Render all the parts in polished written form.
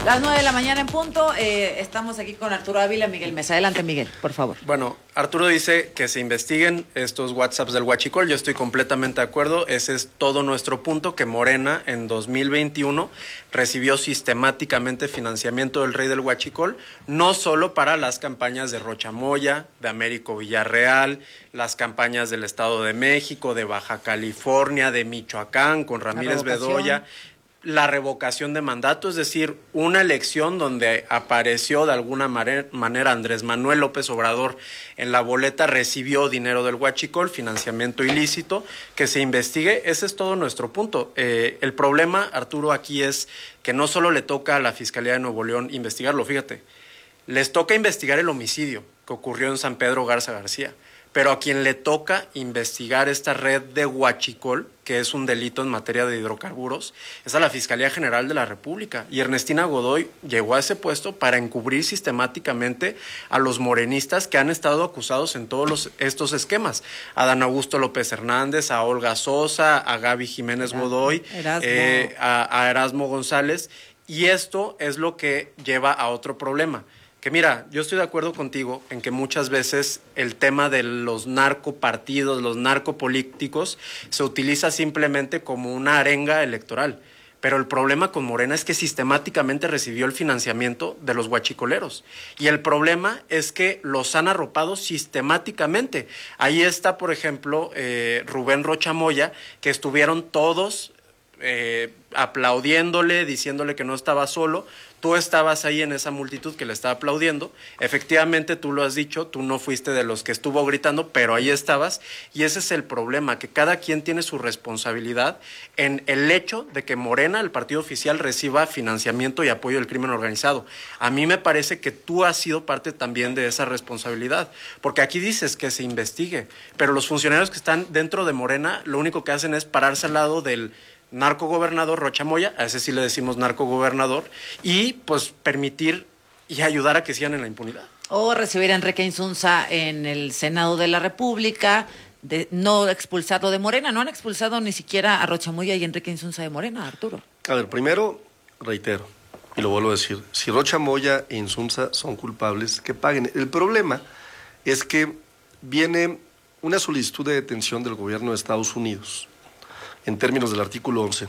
Las 9 de la mañana en punto, estamos aquí con Arturo Ávila, Miguel Mesa. Adelante, Miguel, por favor. Bueno, Arturo dice que se investiguen estos WhatsApps del huachicol. Yo estoy completamente de acuerdo. Ese es todo nuestro punto, que Morena en 2021 recibió sistemáticamente financiamiento del rey del huachicol, no solo para las campañas de Rocha Moya, de Américo Villarreal, las campañas del Estado de México, de Baja California, de Michoacán, con Ramírez Bedoya, la revocación de mandato, es decir, una elección donde apareció de alguna manera Andrés Manuel López Obrador en la boleta, recibió dinero del huachicol, financiamiento ilícito, que se investigue. Ese es todo nuestro punto. El problema, Arturo, aquí es que no solo le toca a la Fiscalía de Nuevo León investigarlo, fíjate, les toca investigar el homicidio que ocurrió en San Pedro Garza García, pero a quien le toca investigar esta red de huachicol, que es un delito en materia de hidrocarburos, es a la Fiscalía General de la República. Y Ernestina Godoy llegó a ese puesto para encubrir sistemáticamente a los morenistas que han estado acusados en todos estos esquemas. A Dan Augusto López Hernández, a Olga Sosa, a Gaby Jiménez Godoy, a Erasmo González. Y esto es lo que lleva a otro problema. Que mira, yo estoy de acuerdo contigo en que muchas veces el tema de los narcopartidos, los narcopolíticos, se utiliza simplemente como una arenga electoral. Pero el problema con Morena es que sistemáticamente recibió el financiamiento de los huachicoleros. Y el problema es que los han arropado sistemáticamente. Ahí está, por ejemplo, Rubén Rocha Moya, que estuvieron todos aplaudiéndole, diciéndole que no estaba solo. Tú estabas ahí en esa multitud que le estaba aplaudiendo. Efectivamente, tú lo has dicho, tú no fuiste de los que estuvo gritando, pero ahí estabas. Y ese es el problema, que cada quien tiene su responsabilidad en el hecho de que Morena, el partido oficial, reciba financiamiento y apoyo del crimen organizado. A mí me parece que tú has sido parte también de esa responsabilidad, porque aquí dices que se investigue, pero los funcionarios que están dentro de Morena lo único que hacen es pararse al lado del narcogobernador Rocha Moya, a ese sí le decimos narcogobernador, y pues permitir y ayudar a que sigan en la impunidad. O recibir a Enrique Insunza en el Senado de la República, no expulsarlo de Morena. No han expulsado ni siquiera a Rocha Moya y Enrique Insunza de Morena, Arturo. A ver, primero, reitero, y lo vuelvo a decir, si Rocha Moya e Insunza son culpables, que paguen. El problema es que viene una solicitud de detención del gobierno de Estados Unidos, en términos del artículo 11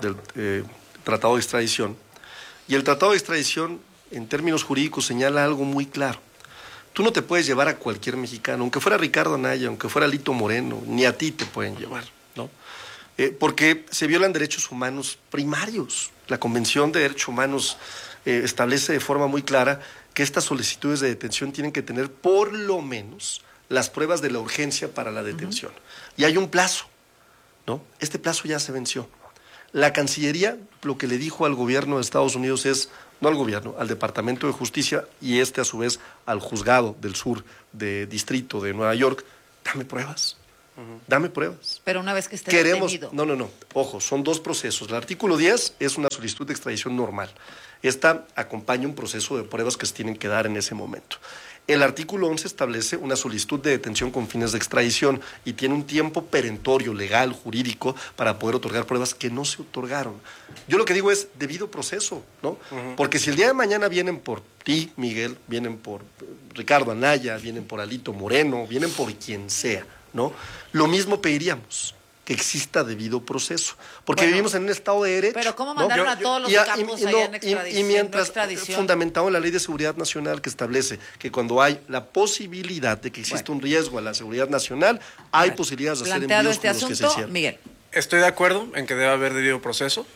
del Tratado de Extradición. Y el Tratado de Extradición, en términos jurídicos, señala algo muy claro. Tú no te puedes llevar a cualquier mexicano, aunque fuera Ricardo Anaya, aunque fuera Lito Moreno, ni a ti te pueden llevar, ¿no? Porque se violan derechos humanos primarios. La Convención de Derechos Humanos establece de forma muy clara que estas solicitudes de detención tienen que tener por lo menos las pruebas de la urgencia para la detención. Y hay un plazo, ¿no? Este plazo ya se venció. La Cancillería lo que le dijo al gobierno de Estados Unidos es, no al gobierno, al Departamento de Justicia y a su vez al juzgado del sur de distrito de Nueva York, dame pruebas, dame pruebas. Pero una vez que esté detenido. No, ojo, son dos procesos. El artículo 10 es una solicitud de extradición normal. Esta acompaña un proceso de pruebas que se tienen que dar en ese momento. El artículo 11 establece una solicitud de detención con fines de extradición y tiene un tiempo perentorio, legal, jurídico, para poder otorgar pruebas que no se otorgaron. Yo lo que digo es debido proceso, ¿no? Porque si el día de mañana vienen por ti, Miguel, vienen por Ricardo Anaya, vienen por Alito Moreno, vienen por quien sea, ¿no? Lo mismo pediríamos, que exista debido proceso, porque vivimos en un Estado de derecho. Pero ¿cómo mandaron a todos los capos allá en extradición? Y mientras, fundamentado en la Ley de Seguridad Nacional, que establece que cuando hay la posibilidad de que exista un riesgo a la seguridad nacional, hay posibilidades de hacer envíos como los que se hicieron. Miguel. Estoy de acuerdo en que debe haber debido proceso.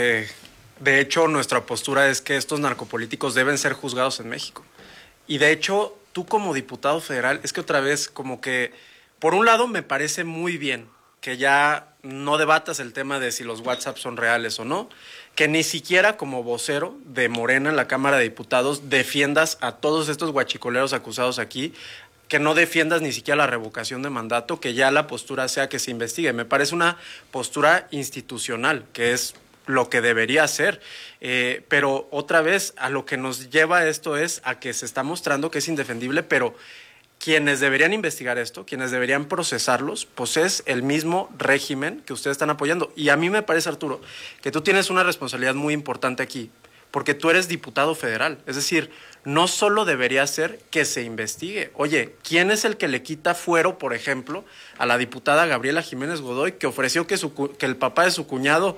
De hecho, nuestra postura es que estos narcopolíticos deben ser juzgados en México. Y de hecho, tú como diputado federal, es que otra vez como que, por un lado me parece muy bien que ya no debatas el tema de si los WhatsApp son reales o no, que ni siquiera como vocero de Morena en la Cámara de Diputados defiendas a todos estos guachicoleros acusados aquí, que no defiendas ni siquiera la revocación de mandato, que ya la postura sea que se investigue. Me parece una postura institucional, que es lo que debería hacer, pero otra vez a lo que nos lleva esto es a que se está mostrando que es indefendible, pero quienes deberían investigar esto, quienes deberían procesarlos, pues es el mismo régimen que ustedes están apoyando. Y a mí me parece, Arturo, que tú tienes una responsabilidad muy importante aquí, porque tú eres diputado federal. Es decir, no solo debería ser que se investigue. Oye, ¿quién es el que le quita fuero, por ejemplo, a la diputada Gabriela Jiménez Godoy, que ofreció que el papá de su cuñado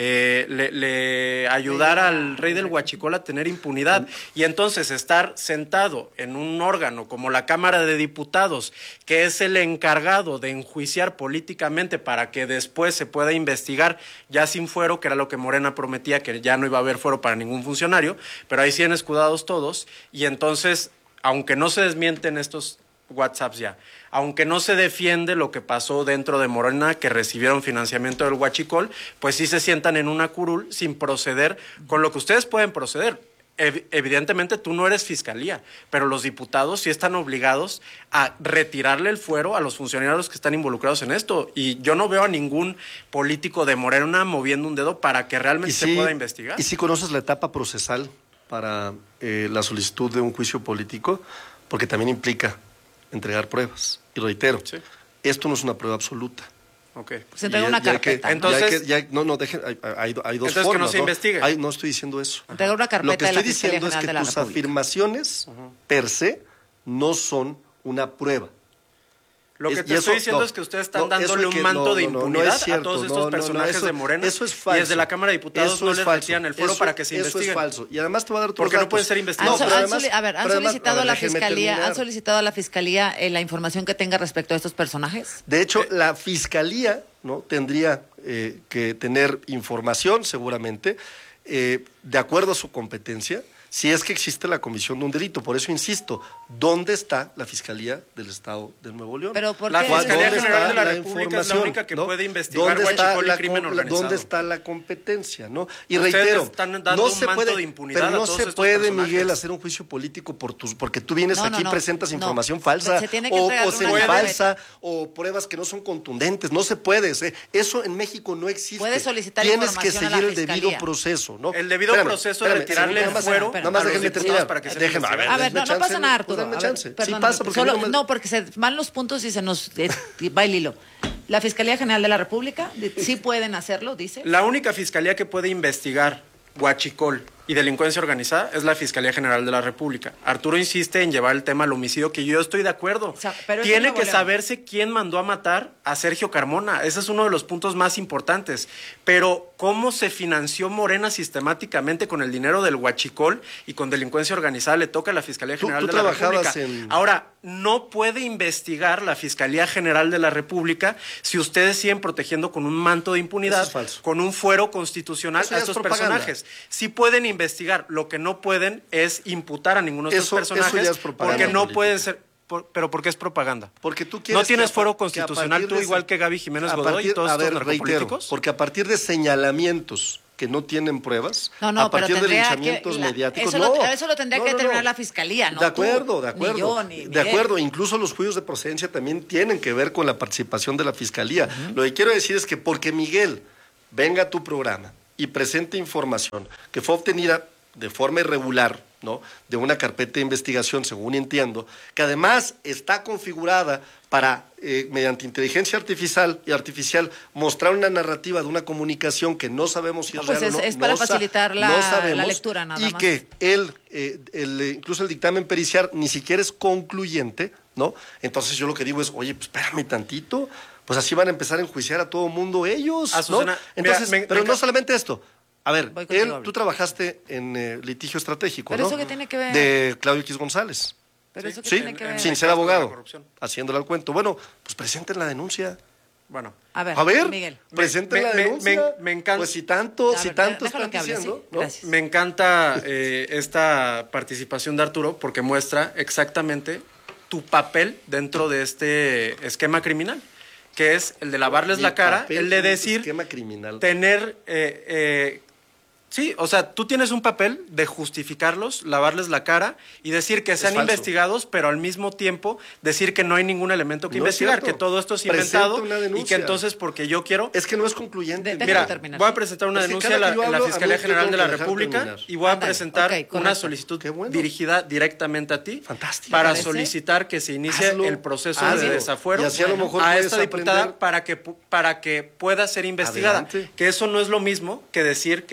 le ayudara al rey del Huachicol a tener impunidad? Y entonces estar sentado en un órgano como la Cámara de Diputados, que es el encargado de enjuiciar políticamente para que después se pueda investigar ya sin fuero, que era lo que Morena prometía, que ya no iba a haber fuero para ningún funcionario, pero ahí siguen escudados todos. Y entonces, aunque no se desmienten estos WhatsApps ya, aunque no se defiende lo que pasó dentro de Morena, que recibieron financiamiento del Huachicol, pues sí se sientan en una curul sin proceder con lo que ustedes pueden proceder. Evidentemente tú no eres fiscalía, pero los diputados sí están obligados a retirarle el fuero a los funcionarios que están involucrados en esto. Y yo no veo a ningún político de Morena moviendo un dedo para que realmente se pueda investigar. ¿Y si conoces la etapa procesal para la solicitud de un juicio político? Porque también implica entregar pruebas. Y reitero, esto no es una prueba absoluta. Okay. Se entrega una carpeta. Entonces, dejen, hay dos entonces formas. Que no se investigue. No estoy diciendo eso. Entrega una carpeta. Lo que estoy diciendo es que tus afirmaciones per se no son una prueba. Lo que te estoy diciendo es que ustedes están dándole un manto de impunidad a todos estos personajes de Morena. Eso es falso. Y desde la Cámara de Diputados no les retiran el foro para que se investiguen. Eso es falso. Y además te voy a dar otros ¿Por qué datos? no pueden ser investigados? ¿Han solicitado a la Fiscalía la información que tenga respecto a estos personajes? De hecho, la Fiscalía tendría que tener información, seguramente, de acuerdo a su competencia, si es que existe la comisión de un delito. Por eso insisto, ¿dónde está la Fiscalía del Estado de Nuevo León? ¿Pero por la qué? Fiscalía General de la República es la única que puede investigar huachicol y crimen organizado. ¿Dónde está la competencia? Y ustedes reitero, están dando un manto de impunidad pero no a todos se estos puede, personajes. Miguel, hacer un juicio político porque tú vienes aquí y presentas información falsa, se tiene que o falsa, o pruebas que no son contundentes. No se puede. Eso en México no existe. Puedes solicitar Tienes que información a la seguir el Fiscalía. debido proceso. El debido proceso de retirarle el fuero nada más déjenme terminar. Para que Déjenme, a ver, no pasa nada, Arturo. Denme chance. Perdón, Sí pasa, porque porque se van los puntos y se nos va el hilo. La Fiscalía General de la República sí pueden hacerlo, dice. La única fiscalía que puede investigar huachicol y delincuencia organizada es la Fiscalía General de la República. Arturo insiste en llevar el tema al homicidio, que yo estoy de acuerdo. Pero tiene que saberse quién mandó a matar a Sergio Carmona. Ese es uno de los puntos más importantes. Pero cómo se financió Morena sistemáticamente con el dinero del huachicol y con delincuencia organizada le toca a la Fiscalía General de la República. Ahora, no puede investigar la Fiscalía General de la República si ustedes siguen protegiendo con un manto de impunidad, con un fuero constitucional a estos personajes. Sí pueden investigar, lo que no pueden es imputar a ninguno de estos personajes porque no pueden ser. ¿Pero por qué es propaganda? Porque tú quieres. ¿No tienes fuero constitucional tú igual que Gaby Jiménez Godoy y todos estos narcopolíticos? Porque a partir de señalamientos que no tienen pruebas, a partir de linchamientos mediáticos, eso lo tendría que determinar la Fiscalía, ¿no? De acuerdo, de acuerdo. Incluso los juicios de procedencia también tienen que ver con la participación de la Fiscalía. Lo que quiero decir es que porque Miguel venga a tu programa y presente información que fue obtenida de forma irregular, de una carpeta de investigación, según entiendo, que además está configurada para, mediante inteligencia artificial, mostrar una narrativa de una comunicación que no sabemos si es real o no. Es para facilitar la lectura, nada más. Y que incluso el dictamen pericial ni siquiera es concluyente, Entonces yo lo que digo es, oye, pues espérame tantito, pues así van a empezar a enjuiciar a todo mundo ellos, Azucena, Entonces, pero no solamente esto. A ver, tú trabajaste en litigio estratégico, ¿Pero eso qué tiene que ver? De Claudio X González. ¿Pero eso qué tiene que ver? Sin ser abogado, haciéndole al cuento. Bueno, pues presenten la denuncia. Bueno, a ver, Miguel. Presenten la denuncia. Me encanta. Pues si tanto están diciendo. Me encanta esta participación de Arturo porque muestra exactamente tu papel dentro de este esquema criminal, que es el de lavarles la cara, el de decir, esquema criminal. tener, sí, o sea, tú tienes un papel de justificarlos, lavarles la cara y decir que sean investigados, pero al mismo tiempo decir que no hay ningún elemento que investigar, que todo esto es inventado y que entonces porque yo quiero... Es que no es concluyente. Mira, voy a presentar una denuncia en la Fiscalía General de la República y voy a presentar una solicitud dirigida directamente a ti para solicitar que se inicie el proceso de desafuero a esta diputada para que pueda ser investigada. Que eso no es lo mismo que decir que es culpable.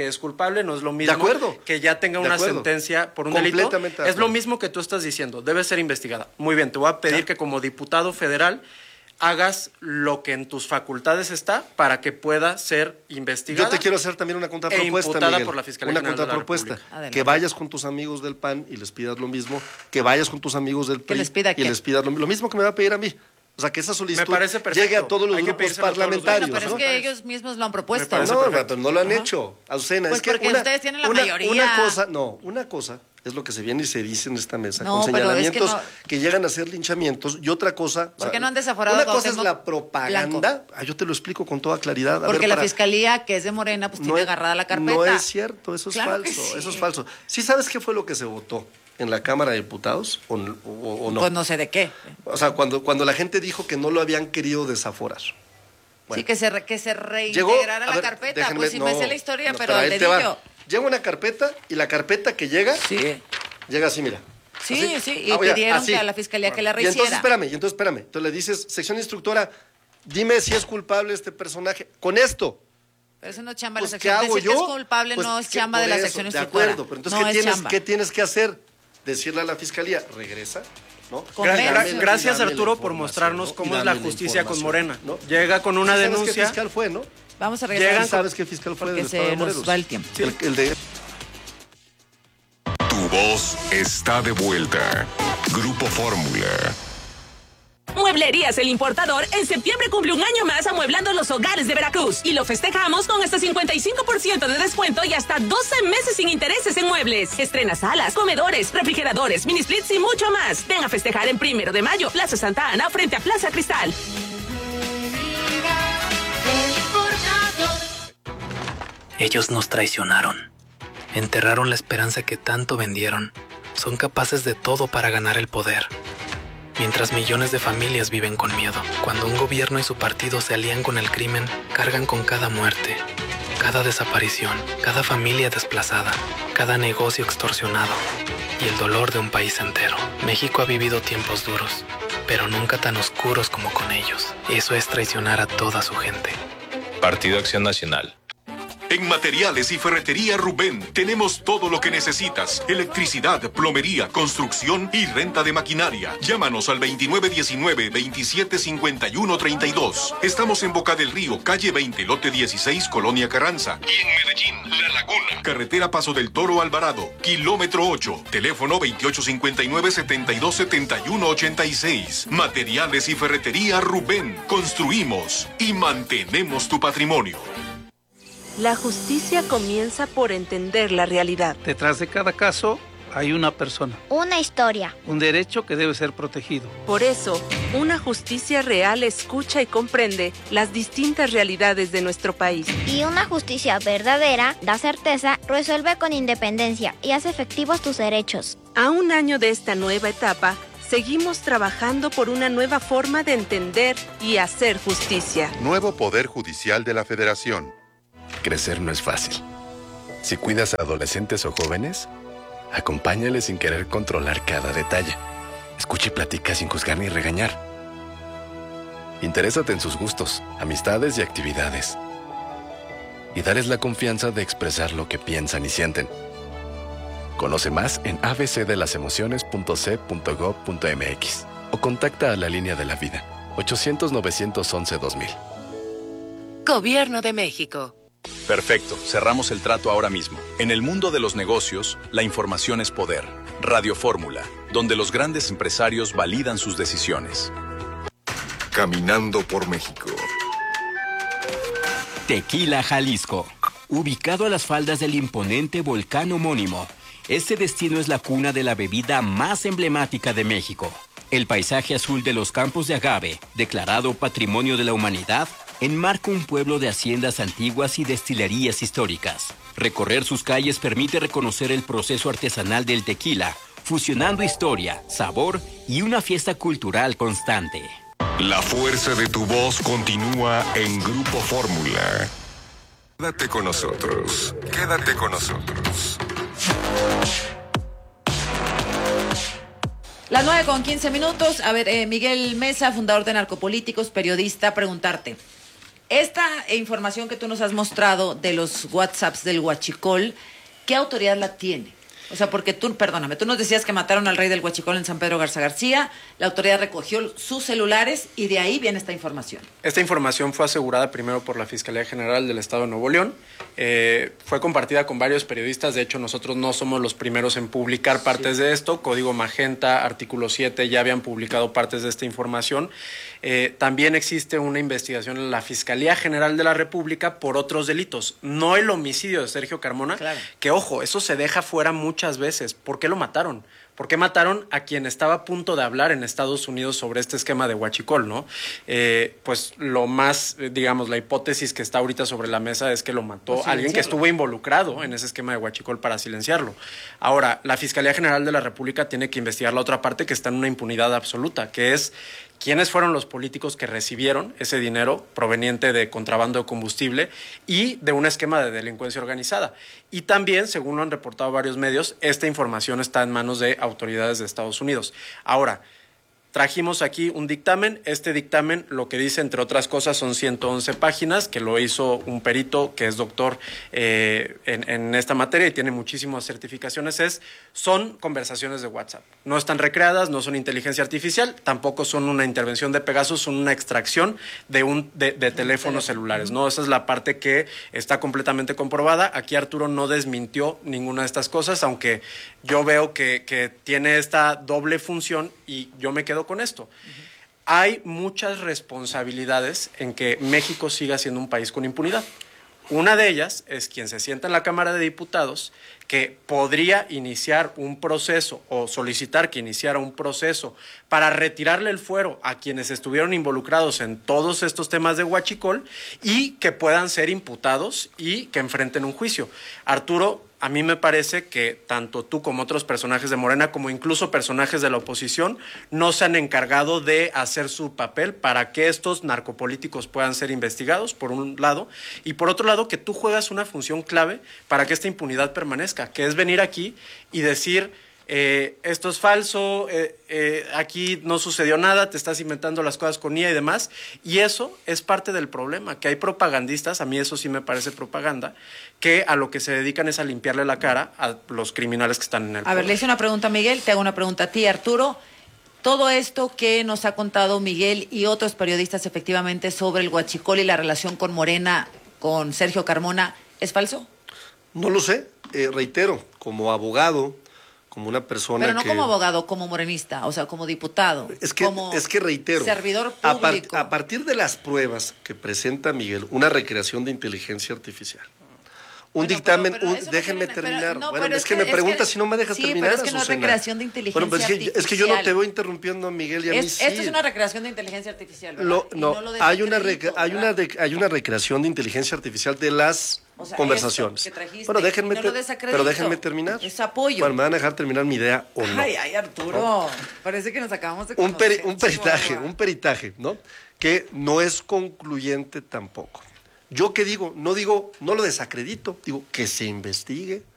culpable no es lo mismo De acuerdo. que ya tenga De una acuerdo. sentencia por un delito. Completamente de Es lo acuerdo. mismo que tú estás diciendo, debe ser investigada. Muy bien, te voy a pedir que como diputado federal hagas lo que en tus facultades está para que pueda ser investigada. Yo te quiero hacer también una contrapropuesta, imputada Miguel. por la Fiscalía Una General de la contrapropuesta. República. Adelante. Que vayas con tus amigos del PAN y les pidas lo mismo. Que vayas con tus amigos del PRI les pida y qué? les pidas lo mismo que me va a pedir a mí. O sea, que esa solicitud Me parece perfecto. llegue a todos los Hay que grupos pedírselo a todos los parlamentarios. Bueno, pero ¿no? es que ellos mismos lo han propuesto. Me parece No, perfecto. pero no lo han hecho, Azucena. Pues es que porque ustedes tienen la mayoría. Una cosa es lo que se viene y se dice en esta mesa, No, con pero es que señalamientos no- que llegan a ser linchamientos, y otra cosa... ¿Por qué no han desaforado Una a cosa es Cuauhtémoc la propaganda, yo te lo explico con toda claridad. A Porque ver, la para- fiscalía, que es de Morena, pues tiene es- agarrada la carpeta. No es cierto, eso es Claro que falso, sí. eso es falso. ¿Sí sabes qué fue lo que se votó en la Cámara de Diputados o no? Pues no sé de qué. O sea, cuando la gente dijo que no lo habían querido desaforar. Bueno. Sí, que se Llegó, reintegrara a la ver, carpeta. déjenme- Pues sí me no, sé la historia, no, pero ahí el te va. dedillo. Llega una carpeta y la carpeta que llega, Sí. llega así, mira. Sí, Así. sí, y oye, pidieron así. que a la fiscalía que la Y entonces, rehiciera. espérame. Entonces le dices, sección instructora, dime si es culpable este personaje. Con esto, Pero eso no es chamba de pues, la ¿qué sección. hago Decir que yo? es culpable Pues, no es ¿qué? chamba de Por la eso, sección de instructora. acuerdo, pero entonces, no es chamba. ¿qué tienes que hacer? Decirle a la fiscalía, regresa, ¿no? Convence. Gracias, Dame la Arturo, por información, mostrarnos ¿no? cómo Y es la dame justicia con Morena. ¿no? Llega con una ¿Sí sabes denuncia. qué fiscal fue, no? Vamos a ¿Sí regresar. sabes qué fiscal fue porque del estado se de nos Morelos? va el tiempo. El de... Tu voz está de vuelta. Grupo Fórmula. Mueblerías El Importador en septiembre cumple un año más amueblando los hogares de Veracruz y lo festejamos con hasta 55% de descuento y hasta 12 meses sin intereses en muebles. Estrena salas, comedores, refrigeradores, mini splits y mucho más. Ven a festejar en 1 de mayo, Plaza Santa Ana, frente a Plaza Cristal. Ellos nos traicionaron. Enterraron la esperanza que tanto vendieron. Son capaces de todo para ganar el poder. Mientras millones de familias viven con miedo. Cuando un gobierno y su partido se alían con el crimen, cargan con cada muerte, cada desaparición, cada familia desplazada, cada negocio extorsionado y el dolor de un país entero. México ha vivido tiempos duros, pero nunca tan oscuros como con ellos. Eso es traicionar a toda su gente. Partido Acción Nacional. En Materiales y Ferretería Rubén tenemos todo lo que necesitas. Electricidad, plomería, construcción y renta de maquinaria. Llámanos al 2919-275132. Estamos en Boca del Río, calle 20, lote 16, Colonia Carranza. Y en Medellín, La Laguna. Carretera Paso del Toro Alvarado, kilómetro 8. Teléfono 2859-727186. Materiales y Ferretería Rubén. Construimos y mantenemos tu patrimonio. La justicia comienza por entender la realidad. Detrás de cada caso hay una persona, Una historia. un derecho que debe ser protegido. Por eso, una justicia real escucha y comprende las distintas realidades de nuestro país. Y una justicia verdadera da certeza, resuelve con independencia y hace efectivos tus derechos. A un año de esta nueva etapa, seguimos trabajando por una nueva forma de entender y hacer justicia. Nuevo Poder Judicial de la Federación. Crecer no es fácil. Si cuidas a adolescentes o jóvenes, acompáñales sin querer controlar cada detalle. Escucha y platica sin juzgar ni regañar. Interésate en sus gustos, amistades y actividades. Y dales la confianza de expresar lo que piensan y sienten. Conoce más en abcdelasemociones.c.gov.mx o contacta a la Línea de la Vida, 800-911-2000. Gobierno de México. Perfecto, cerramos el trato ahora mismo. En el mundo de los negocios, la información es poder. Radio Fórmula, donde los grandes empresarios validan sus decisiones. Caminando por México. Tequila, Jalisco. Ubicado a las faldas del imponente volcán homónimo, este destino es la cuna de la bebida más emblemática de México. El paisaje azul de los campos de agave, declarado Patrimonio de la Humanidad, enmarca un pueblo de haciendas antiguas y destilerías históricas. Recorrer sus calles permite reconocer el proceso artesanal del tequila, fusionando historia, sabor y una fiesta cultural constante. La fuerza de tu voz continúa en Grupo Fórmula. Quédate con nosotros. Quédate con nosotros. Las 9:15. A ver, Miguel Mesa, fundador de Narcopolíticos, periodista, preguntarte. Esta información que tú nos has mostrado de los WhatsApps del Huachicol, ¿qué autoridad la tiene? O sea, porque tú nos decías que mataron al rey del Huachicol en San Pedro Garza García, la autoridad recogió sus celulares y de ahí viene esta información. Esta información fue asegurada primero por la Fiscalía General del Estado de Nuevo León, fue compartida con varios periodistas, de hecho nosotros no somos los primeros en publicar partes de esto, Código Magenta, Artículo 7 ya habían publicado partes de esta información. También existe una investigación en la Fiscalía General de la República por otros delitos, no el homicidio de Sergio Carmona, claro. Que ojo, eso se deja fuera muchas veces. ¿Por qué lo mataron? ¿Por qué mataron a quien estaba a punto de hablar en Estados Unidos sobre este esquema de Huachicol, no? Pues lo más, digamos, la hipótesis que está ahorita sobre la mesa es que lo mató alguien que estuvo involucrado en ese esquema de Huachicol para silenciarlo. Ahora, la Fiscalía General de la República tiene que investigar la otra parte que está en una impunidad absoluta, que es quiénes fueron los políticos que recibieron ese dinero proveniente de contrabando de combustible y de un esquema de delincuencia organizada. Y también, según lo han reportado varios medios, esta información está en manos de autoridades de Estados Unidos. Ahora, trajimos aquí un dictamen. Este dictamen lo que dice, entre otras cosas, son 111 páginas, que lo hizo un perito que es doctor en esta materia y tiene muchísimas certificaciones. Son conversaciones de WhatsApp. No están recreadas, no son inteligencia artificial, tampoco son una intervención de Pegasus, son una extracción de teléfonos celulares, ¿no? Esa es la parte que está completamente comprobada. Aquí Arturo no desmintió ninguna de estas cosas, aunque yo veo que tiene esta doble función y yo me quedo con esto. Hay muchas responsabilidades en que México siga siendo un país con impunidad. Una de ellas es quien se sienta en la Cámara de Diputados que podría iniciar un proceso o solicitar que iniciara un proceso para retirarle el fuero a quienes estuvieron involucrados en todos estos temas de Huachicol y que puedan ser imputados y que enfrenten un juicio. Arturo, a mí me parece que tanto tú como otros personajes de Morena, como incluso personajes de la oposición, no se han encargado de hacer su papel para que estos narcopolíticos puedan ser investigados, por un lado, y por otro lado, que tú juegas una función clave para que esta impunidad permanezca, que es venir aquí y decir, esto es falso, aquí no sucedió nada, te estás inventando las cosas con IA y demás, y eso es parte del problema, que hay propagandistas, a mí eso sí me parece propaganda, que a lo que se dedican es a limpiarle la cara a los criminales que están en el poder. A ver, le hice una pregunta a Miguel, te hago una pregunta a ti, Arturo. Todo esto que nos ha contado Miguel y otros periodistas efectivamente sobre el Huachicol y la relación con Morena, con Sergio Carmona, ¿es falso? No lo sé, reitero, como abogado, como una persona Pero no como abogado, como morenista, o sea, como diputado. Es que reitero, servidor público. A partir de las pruebas que presenta Miguel, una recreación de inteligencia artificial, un dictamen, déjenme terminar. Bueno, es que me preguntas si no me dejas terminar, pero es que no es recreación de inteligencia artificial. Es que yo no te voy interrumpiendo a Miguel y a mí sí. Esto es una recreación de inteligencia artificial, ¿verdad? Hay una recreación de inteligencia artificial de las conversaciones. Bueno, pero déjenme terminar. Es apoyo. Bueno, ¿me van a dejar terminar mi idea o no? Ay, Arturo, ¿no? Parece que nos acabamos de conocer. Un peritaje, ¿no? Que no es concluyente tampoco. ¿Yo qué digo? No lo desacredito, digo que se investigue,